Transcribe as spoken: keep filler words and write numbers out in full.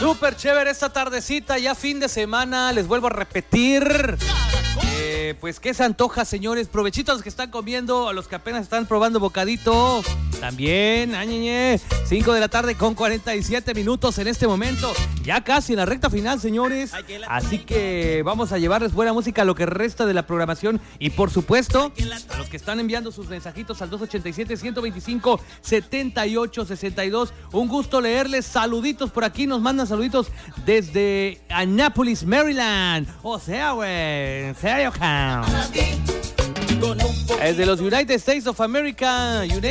Súper chévere esta tardecita, ya fin de semana, les vuelvo a repetir. Eh, pues, ¿qué se antoja, señores? Provechitos a los que están comiendo, a los que apenas están probando bocadito. También, añeñe, cinco de la tarde con cuarenta y siete minutos en este momento. Ya casi en la recta final, señores. Así que vamos a llevarles buena música a lo que resta de la programación. Y por supuesto, a los que están enviando sus mensajitos al dos ochenta y siete, ciento veinticinco, setenta y ocho sesenta y dos. Un gusto leerles. Saluditos por aquí. Nos mandan saluditos desde Annapolis, Maryland. O sea, güey, en serio, cabrón. Es de los United States of America. United